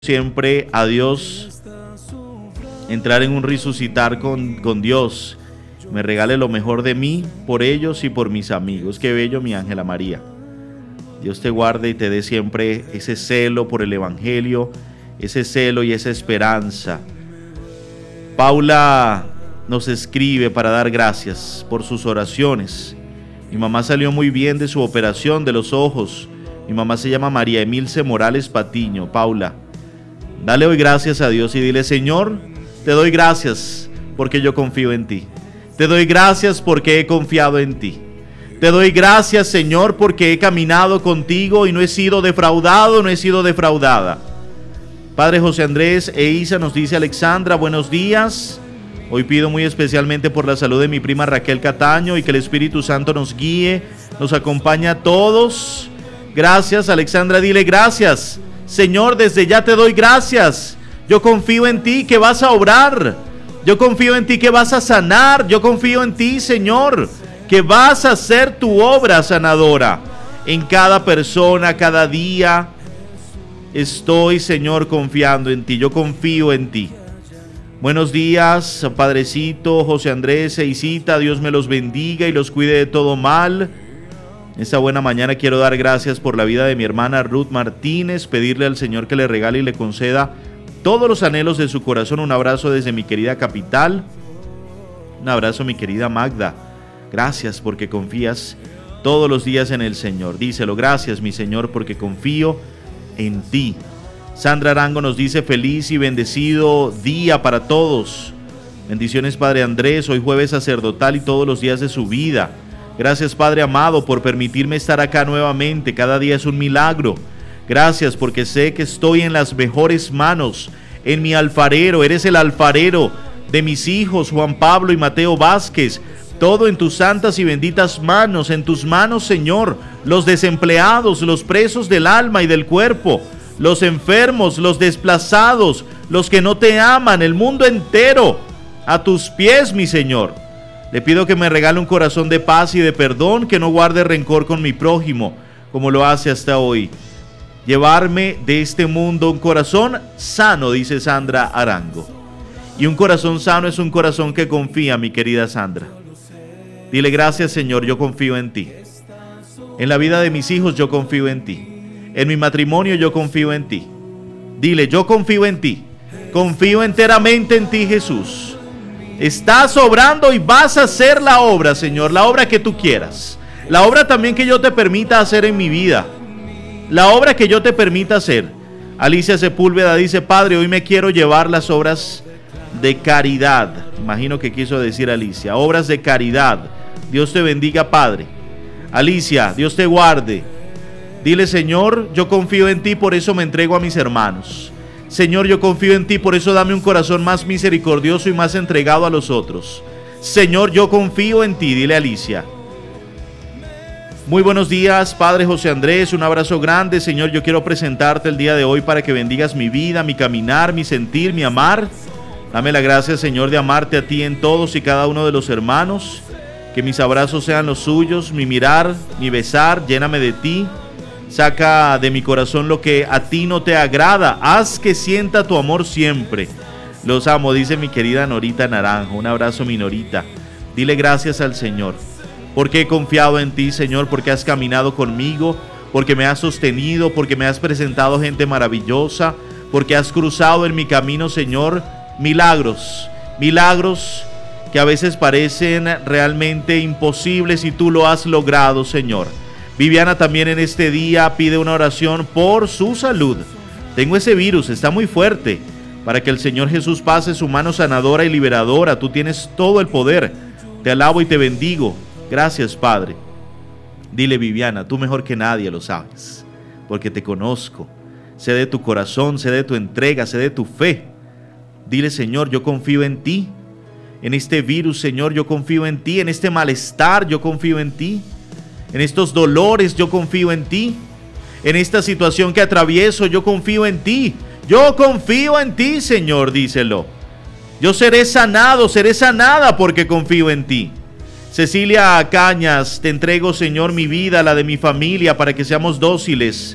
siempre a Dios, entrar en un resucitar con Dios, me regale lo mejor de mí por ellos y por mis amigos. Qué bello, mi Ángela María. Dios te guarde y te dé siempre ese celo por el Evangelio, ese celo y esa esperanza. Paula nos escribe para dar gracias por sus oraciones. Mi mamá salió muy bien de su operación de los ojos. Mi mamá se llama María Emilce Morales Patiño. Paula, dale hoy gracias a Dios y dile: Señor, te doy gracias porque yo confío en ti. Te doy gracias porque he confiado en ti. Te doy gracias, Señor, porque he caminado contigo y no he sido defraudado, no he sido defraudada. Padre José Andrés e Isa, nos dice Alexandra, buenos días. Hoy pido muy especialmente por la salud de mi prima Raquel Cataño y que el Espíritu Santo nos guíe, nos acompañe a todos. Gracias, Alexandra, dile gracias. Señor, desde ya te doy gracias. Yo confío en ti que vas a obrar. Yo confío en ti que vas a sanar. Yo confío en ti, Señor, que vas a hacer tu obra sanadora en cada persona, cada día. Estoy, Señor, confiando en ti. Yo confío en ti. Buenos días, Padrecito, José Andrés e Isita. Dios me los bendiga y los cuide de todo mal. Esta buena mañana quiero dar gracias por la vida de mi hermana Ruth Martínez, pedirle al Señor que le regale y le conceda todos los anhelos de su corazón. Un abrazo desde mi querida capital. Un abrazo, mi querida Magda. Gracias porque confías todos los días en el Señor. Díselo: gracias, mi Señor, porque confío en ti. Sandra Arango nos dice: feliz y bendecido día para todos. Bendiciones, Padre Andrés, hoy jueves sacerdotal y todos los días de su vida. Gracias, Padre amado, por permitirme estar acá nuevamente. Cada día es un milagro. Gracias porque sé que estoy en las mejores manos, en mi alfarero. Eres el alfarero de mis hijos, Juan Pablo y Mateo Vázquez. Todo en tus santas y benditas manos. En tus manos, Señor, los desempleados, los presos del alma y del cuerpo, los enfermos, los desplazados, los que no te aman, el mundo entero. A tus pies, mi Señor. Le pido que me regale un corazón de paz y de perdón, que no guarde rencor con mi prójimo, como lo hace hasta hoy. Llevarme de este mundo un corazón sano, dice Sandra Arango. Y un corazón sano es un corazón que confía, mi querida Sandra. Dile: gracias, Señor, yo confío en ti. En la vida de mis hijos yo confío en ti. En mi matrimonio yo confío en ti. Dile: yo confío en ti. Confío enteramente en ti, Jesús. Estás obrando y vas a hacer la obra, Señor, la obra que tú quieras. La obra también que yo te permita hacer en mi vida. La obra que yo te permita hacer. Alicia Sepúlveda dice: Padre, hoy me quiero llevar las obras de caridad. Imagino que quiso decir Alicia. Obras de caridad. Dios te bendiga, Padre. Alicia, Dios te guarde. Dile: Señor, yo confío en ti, por eso me entrego a mis hermanos. Señor, yo confío en ti, por eso dame un corazón más misericordioso y más entregado a los otros. Señor, yo confío en ti, dile Alicia. Muy buenos días, Padre José Andrés, un abrazo grande. Señor, yo quiero presentarte el día de hoy para que bendigas mi vida, mi caminar, mi sentir, mi amar. Dame la gracia, Señor, de amarte a ti en todos y cada uno de los hermanos. Que mis abrazos sean los suyos, mi mirar, mi besar, lléname de ti. Saca de mi corazón lo que a ti no te agrada. Haz que sienta tu amor siempre. Los amo, dice mi querida Norita Naranjo. Un abrazo, mi Norita. Dile gracias al Señor, porque he confiado en ti, Señor, porque has caminado conmigo, porque me has sostenido, porque me has presentado gente maravillosa, porque has cruzado en mi camino, Señor, milagros. Milagros que a veces parecen realmente imposibles y tú lo has logrado, Señor. Viviana también en este día pide una oración por su salud. Tengo ese virus, está muy fuerte. Para que el Señor Jesús pase su mano sanadora y liberadora. Tú tienes todo el poder. Te alabo y te bendigo. Gracias, Padre. Dile: Viviana, tú mejor que nadie lo sabes, porque te conozco. Sé de tu corazón, sé de tu entrega, sé de tu fe. Dile: Señor, yo confío en ti. En este virus, Señor, yo confío en ti. En este malestar, yo confío en ti. En estos dolores yo confío en ti. En esta situación que atravieso yo confío en ti. Yo confío en ti, Señor, díselo. Yo seré sanado, seré sanada porque confío en ti. Cecilia Cañas, te entrego, Señor, mi vida, la de mi familia, para que seamos dóciles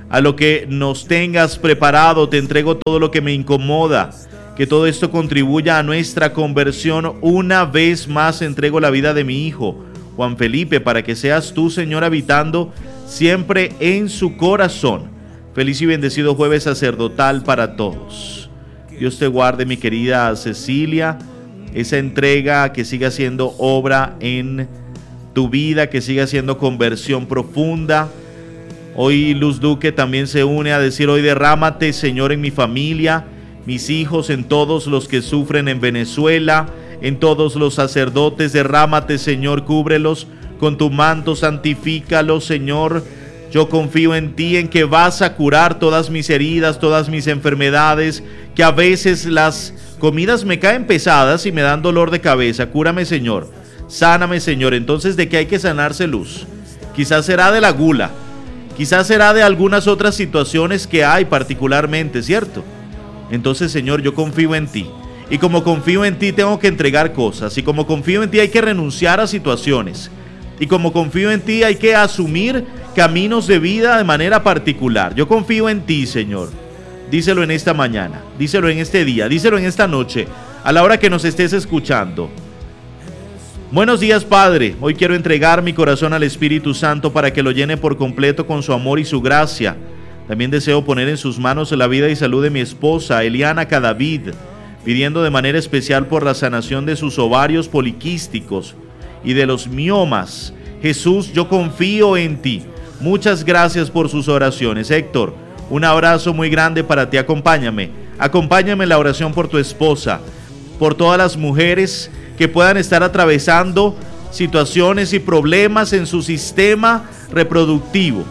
a lo que nos tengas preparado. Te entrego todo lo que me incomoda, que todo esto contribuya a nuestra conversión. Una vez más entrego la vida de mi hijo, Juan Felipe, para que seas tú, Señor, habitando siempre en su corazón. Feliz y bendecido jueves sacerdotal para todos. Dios te guarde, mi querida Cecilia, esa entrega que siga siendo obra en tu vida, que siga siendo conversión profunda. Hoy Luz Duque también se une a decir: hoy derrámate, Señor, en mi familia, mis hijos, en todos los que sufren en Venezuela, en todos los sacerdotes. Derrámate, Señor, cúbrelos con tu manto, santifícalos, Señor. Yo confío en ti, en que vas a curar todas mis heridas, todas mis enfermedades, que a veces las comidas me caen pesadas y me dan dolor de cabeza. Cúrame, Señor, sáname, Señor. Entonces, ¿de qué hay que sanarse, Luz? Quizás será de la gula, quizás será de algunas otras situaciones que hay particularmente, ¿cierto? Entonces, Señor, yo confío en ti. Y como confío en ti, tengo que entregar cosas. Y como confío en ti, hay que renunciar a situaciones. Y como confío en ti, hay que asumir caminos de vida de manera particular. Yo confío en ti, Señor. Díselo en esta mañana, díselo en este día, díselo en esta noche, a la hora que nos estés escuchando. Buenos días, Padre. Hoy quiero entregar mi corazón al Espíritu Santo para que lo llene por completo con su amor y su gracia. También deseo poner en sus manos la vida y salud de mi esposa, Eliana Cadavid, pidiendo de manera especial por la sanación de sus ovarios poliquísticos y de los miomas. Jesús, yo confío en ti. Muchas gracias por sus oraciones. Héctor, un abrazo muy grande para ti. Acompáñame en la oración por tu esposa, por todas las mujeres que puedan estar atravesando situaciones y problemas en su sistema reproductivo,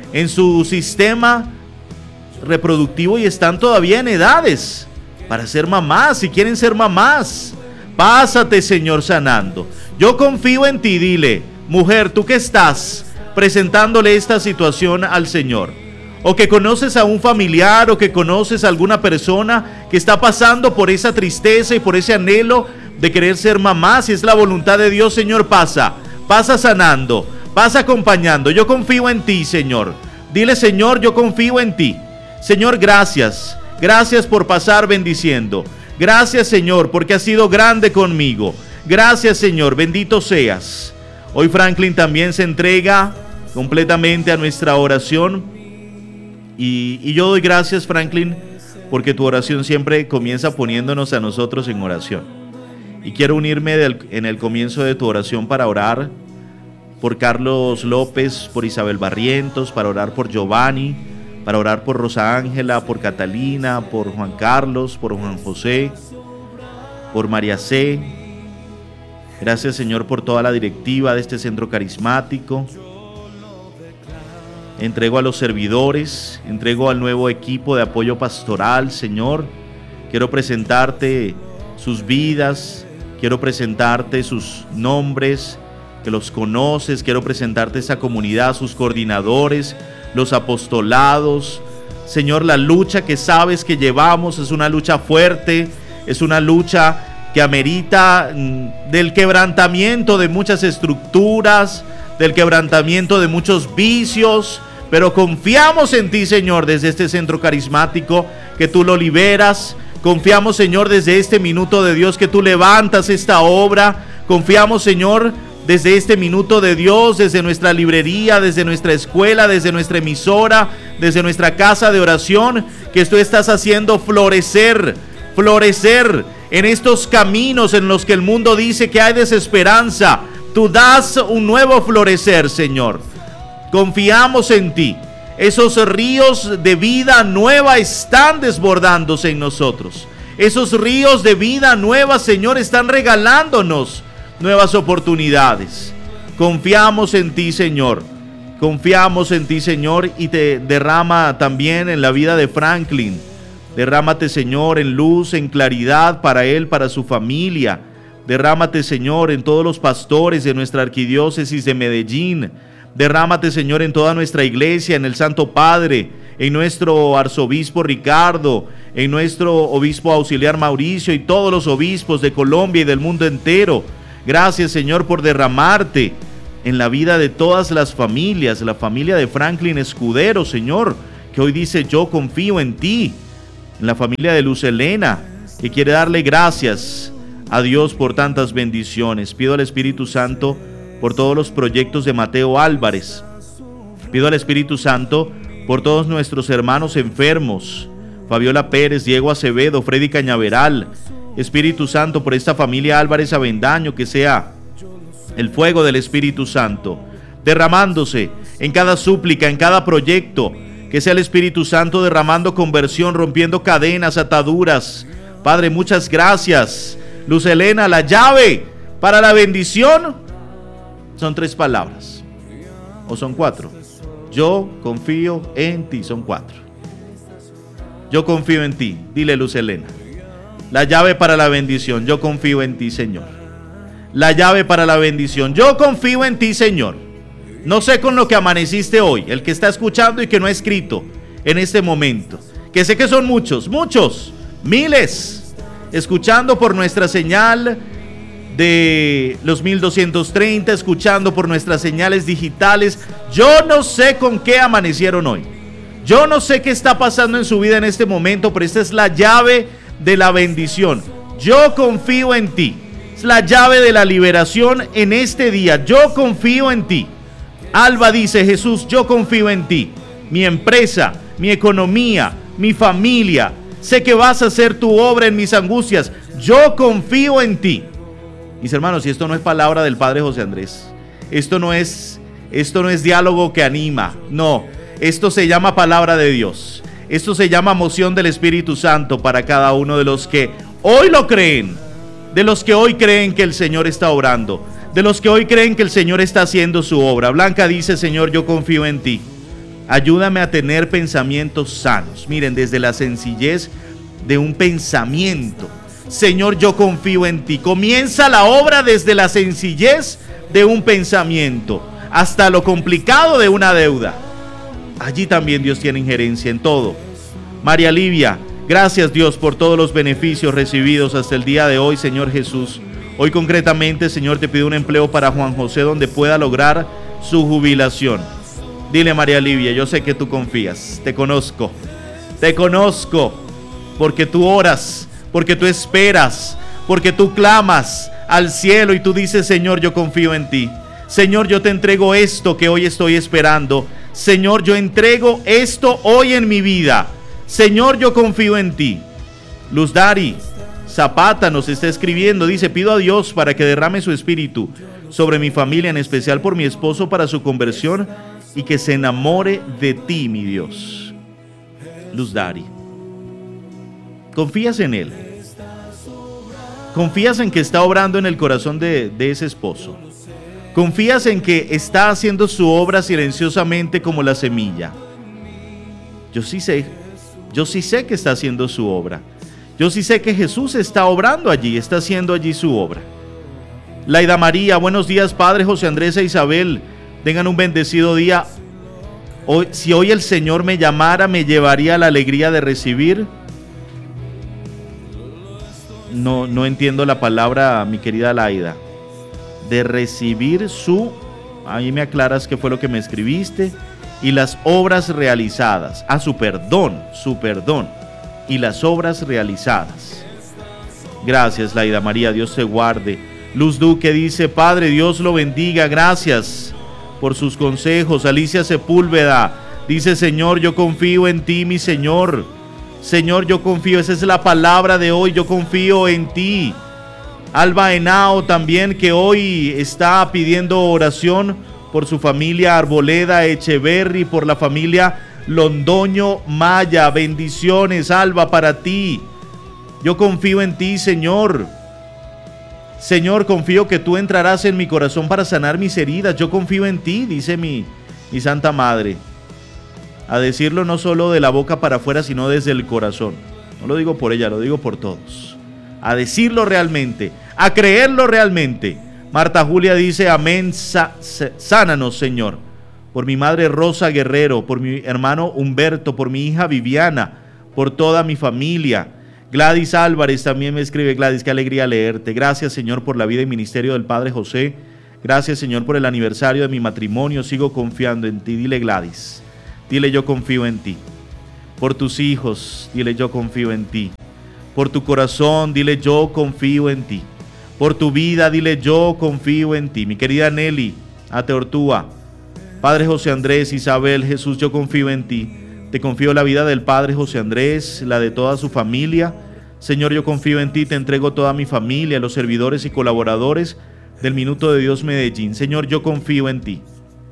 y están todavía en edades para ser mamás, si quieren ser mamás. Pásate, Señor, sanando. Yo confío en ti. Dile: mujer, tú que estás presentándole esta situación al Señor, o que conoces a un familiar, o que conoces a alguna persona que está pasando por esa tristeza y por ese anhelo de querer ser mamá, si es la voluntad de Dios, Señor, pasa sanando, pasa acompañando. Yo confío en ti, Señor. Dile: Señor, yo confío en ti. Señor, gracias por pasar bendiciendo. Gracias, Señor, porque has sido grande conmigo. Gracias, Señor, bendito seas. Hoy Franklin también se entrega completamente a nuestra oración. Y yo doy gracias, Franklin, porque tu oración siempre comienza poniéndonos a nosotros en oración. Y quiero unirme en el comienzo de tu oración para orar por Carlos López, por Isabel Barrientos, para orar por Giovanni, para orar por Rosa Ángela, por Catalina, por Juan Carlos, por Juan José, por María C. Gracias, Señor, por toda la directiva de este centro carismático. Entrego a los servidores, entrego al nuevo equipo de apoyo pastoral, Señor. Quiero presentarte sus vidas, quiero presentarte sus nombres, que los conoces. Quiero presentarte esa comunidad, sus coordinadores, los apostolados. Señor, la lucha que sabes que llevamos es una lucha fuerte, es una lucha que amerita del quebrantamiento de muchas estructuras, del quebrantamiento de muchos vicios, pero confiamos en ti, Señor, desde este centro carismático, que tú lo liberas. Confiamos, Señor, desde este minuto de Dios, que tú levantas esta obra. Confiamos, Señor, desde este minuto de Dios, desde nuestra librería, desde nuestra escuela, desde nuestra emisora, desde nuestra casa de oración, que tú estás haciendo florecer en estos caminos en los que el mundo dice que hay desesperanza. Tú das un nuevo florecer, Señor. Confiamos en ti. Esos ríos de vida nueva están desbordándose en nosotros. Esos ríos de vida nueva, Señor, están regalándonos nuevas oportunidades. Confiamos en ti, Señor. Confiamos en ti, Señor, y te derrama también en la vida de Franklin. Derrámate, Señor, en luz, en claridad para él, para su familia. Derrámate, Señor, en todos los pastores de nuestra arquidiócesis de Medellín. Derrámate, Señor, en toda nuestra iglesia, en el Santo Padre, en nuestro arzobispo Ricardo, en nuestro obispo auxiliar Mauricio y todos los obispos de Colombia y del mundo entero. Gracias, Señor, por derramarte en la vida de todas las familias, la familia de Franklin Escudero, Señor, que hoy dice yo confío en ti, en la familia de Luz Elena, que quiere darle gracias a Dios por tantas bendiciones. Pido al Espíritu Santo por todos los proyectos de Mateo Álvarez. Pido al Espíritu Santo por todos nuestros hermanos enfermos, Fabiola Pérez, Diego Acevedo, Freddy Cañaveral. Espíritu Santo, por esta familia Álvarez Avendaño, que sea el fuego del Espíritu Santo derramándose en cada súplica, en cada proyecto, que sea el Espíritu Santo derramando conversión, rompiendo cadenas, ataduras. Padre, muchas gracias. Luz Elena, la llave para la bendición son 3 palabras, o son 4. Yo confío en ti, son 4. Yo confío en ti, dile Luz Elena. La llave para la bendición, yo confío en ti, Señor. La llave para la bendición, yo confío en ti, Señor. No sé con lo que amaneciste hoy, el que está escuchando y que no ha escrito en este momento, que sé que son muchos, miles, escuchando por nuestra señal de los 1230, escuchando por nuestras señales digitales. Yo no sé con qué amanecieron hoy. Yo no sé qué está pasando en su vida en este momento, pero esta es la llave de la bendición. Yo confío en ti. Es la llave de la liberación en este día. Yo confío en ti. Alba dice: Jesús, yo confío en ti. Mi empresa, mi economía, mi familia. Sé que vas a hacer tu obra en mis angustias. Yo confío en ti. Mis hermanos, y esto no es palabra del Padre José Andrés. Esto no es diálogo que anima. No, esto se llama palabra de Dios. Esto se llama moción del Espíritu Santo para cada uno de los que hoy lo creen, de los que hoy creen que el Señor está obrando, de los que hoy creen que el Señor está haciendo su obra. Blanca dice: Señor, yo confío en ti. Ayúdame a tener pensamientos sanos. Miren, desde la sencillez de un pensamiento. Señor, yo confío en ti. Comienza la obra desde la sencillez de un pensamiento hasta lo complicado de una deuda. Allí también Dios tiene injerencia en todo. María Livia, gracias Dios por todos los beneficios recibidos hasta el día de hoy, Señor Jesús. Hoy concretamente, Señor, te pido un empleo para Juan José donde pueda lograr su jubilación. Dile, María Livia, yo sé que tú confías. Te conozco porque tú oras, porque tú esperas, porque tú clamas al cielo y tú dices: Señor, yo confío en ti. Señor, yo te entrego esto que hoy estoy esperando. Señor, yo entrego esto hoy en mi vida. Señor, yo confío en ti. Luz Dari Zapata nos está escribiendo, dice: pido a Dios para que derrame su espíritu sobre mi familia, en especial por mi esposo, para su conversión y que se enamore de ti, mi Dios. Luz Dari, ¿confías en él? ¿Confías en que está obrando en el corazón de ese esposo? ¿Confías en que está haciendo su obra silenciosamente como la semilla? Yo sí sé que está haciendo su obra. Yo sí sé que Jesús está obrando allí, está haciendo allí su obra. Laida María, buenos días, Padre José Andrés e Isabel. Tengan un bendecido día. Si hoy el Señor me llamara, ¿me llevaría la alegría de recibir? No entiendo la palabra, mi querida Laida. De recibir ahí me aclaras qué fue lo que me escribiste. Y las obras realizadas. Su perdón. Y las obras realizadas. Gracias, Laida María, Dios te guarde. Luz Duque dice: Padre, Dios lo bendiga, gracias por sus consejos. Alicia Sepúlveda dice: Señor, yo confío en ti, mi Señor. Señor, yo confío, esa es la palabra de hoy, yo confío en ti. Alba Henao también, que hoy está pidiendo oración por su familia Arboleda Echeverry, por la familia Londoño Maya. Bendiciones, Alba, para ti. Yo confío en ti, Señor. Señor, confío que tú entrarás en mi corazón para sanar mis heridas. Yo confío en ti, dice mi Santa Madre. A decirlo no solo de la boca para afuera, sino desde el corazón. No lo digo por ella, lo digo por todos. A decirlo realmente, a creerlo realmente. Marta Julia dice: amén, sánanos, Señor. Por mi madre Rosa Guerrero, por mi hermano Humberto, por mi hija Viviana, por toda mi familia. Gladys Álvarez también me escribe. Gladys, qué alegría leerte. Gracias, Señor, por la vida y ministerio del Padre José. Gracias, Señor, por el aniversario de mi matrimonio. Sigo confiando en ti. Dile, Gladys. Dile: yo confío en ti. Por tus hijos, dile yo confío en ti. Por tu corazón, dile yo confío en ti. Por tu vida, dile yo confío en ti. Mi querida Nelly Ateortúa, Padre José Andrés, Isabel, Jesús, yo confío en ti. Te confío la vida del Padre José Andrés, la de toda su familia. Señor, yo confío en ti, te entrego toda mi familia, los servidores y colaboradores del Minuto de Dios Medellín. Señor, yo confío en ti.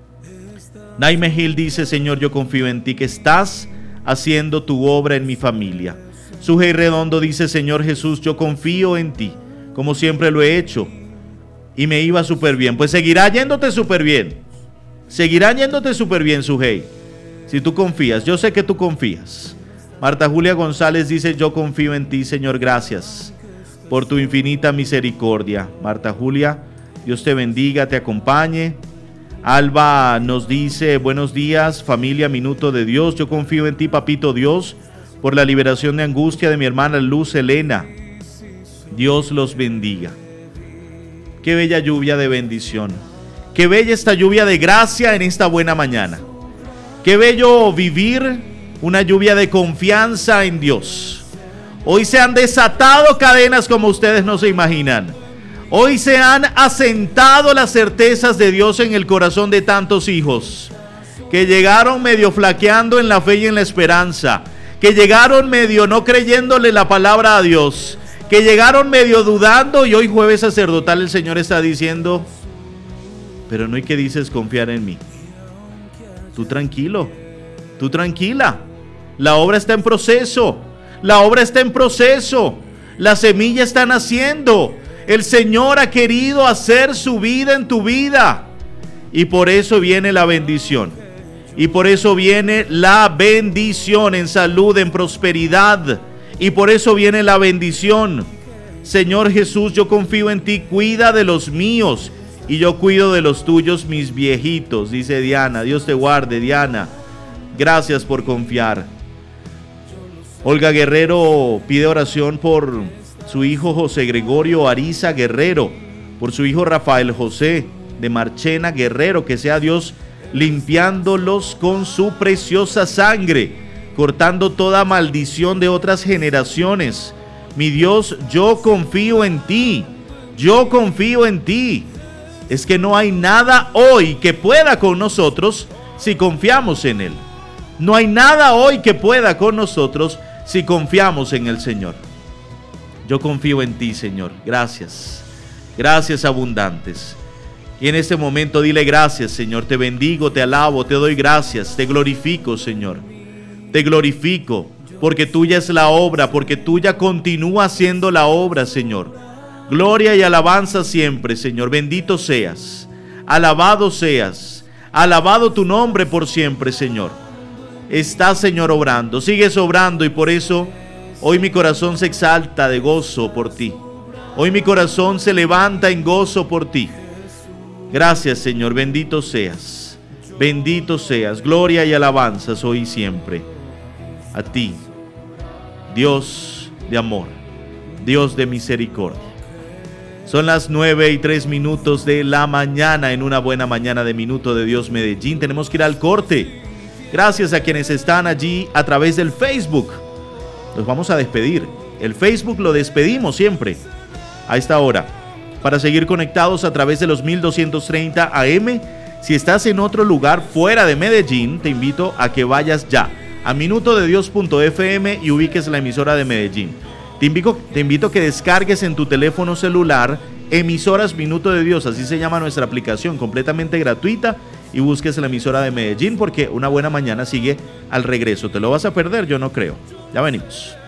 Naime Gil dice, Señor, yo confío en ti, que estás haciendo tu obra en mi familia. Sujei Redondo dice, Señor Jesús, yo confío en ti, como siempre lo he hecho, y me iba súper bien. Pues seguirá yéndote súper bien. Seguirá yéndote súper bien, Sujei, si tú confías. Yo sé que tú confías. Marta Julia González dice, yo confío en ti, Señor, gracias por tu infinita misericordia. Marta Julia, Dios te bendiga, te acompañe. Alba nos dice, buenos días, familia Minuto de Dios. Yo confío en ti, papito Dios, por la liberación de angustia de mi hermana Luz Elena. Dios los bendiga. Qué bella lluvia de bendición. Qué bella esta lluvia de gracia en esta buena mañana. Qué bello vivir una lluvia de confianza en Dios. Hoy se han desatado cadenas como ustedes no se imaginan. Hoy se han asentado las certezas de Dios en el corazón de tantos hijos que llegaron medio flaqueando en la fe y en la esperanza, que llegaron medio no creyéndole la palabra a Dios, que llegaron medio dudando, y hoy jueves sacerdotal el Señor está diciendo, pero no hay que dices confiar en mí. Tú tranquilo, tú tranquila, la obra está en proceso, la obra está en proceso, la semilla está naciendo. El Señor ha querido hacer su vida en tu vida, y por eso viene la bendición. Y por eso viene la bendición en salud, en prosperidad. Y por eso viene la bendición. Señor Jesús, yo confío en ti, cuida de los míos y yo cuido de los tuyos, mis viejitos, dice Diana. Dios te guarde, Diana. Gracias por confiar. Olga Guerrero pide oración por su hijo José Gregorio Ariza Guerrero, por su hijo Rafael José de Marchena Guerrero, que sea Dios limpiándolos con su preciosa sangre, cortando toda maldición de otras generaciones. Mi Dios, yo confío en ti, yo confío en ti. Es que no hay nada hoy que pueda con nosotros si confiamos en Él. No hay nada hoy que pueda con nosotros si confiamos en el Señor. Yo confío en ti, Señor. Gracias. Gracias abundantes. Y en este momento dile gracias, Señor. Te bendigo, te alabo, te doy gracias. Te glorifico, Señor. Te glorifico porque tuya es la obra, porque tuya continúa siendo la obra, Señor. Gloria y alabanza siempre, Señor. Bendito seas. Alabado seas. Alabado tu nombre por siempre, Señor. Estás, Señor, obrando. Sigues obrando y por eso hoy mi corazón se exalta de gozo por ti. Hoy mi corazón se levanta en gozo por ti. Gracias, Señor. Bendito seas. Bendito seas. Gloria y alabanzas hoy y siempre a ti, Dios de amor, Dios de misericordia. Son las 9:03 de la mañana en una buena mañana de Minuto de Dios Medellín. Tenemos que ir al corte. Gracias a quienes están allí a través del Facebook. Nos vamos a despedir. El Facebook lo despedimos siempre a esta hora para seguir conectados a través de los 1230 AM. Si estás en otro lugar fuera de Medellín, te invito a que vayas ya a minutodedios.fm y ubiques la emisora de Medellín. Te invito a que descargues en tu teléfono celular Emisoras Minuto de Dios, así se llama nuestra aplicación, completamente gratuita, y busques la emisora de Medellín porque una buena mañana sigue al regreso. ¿Te lo vas a perder? Yo no creo. Ya venimos.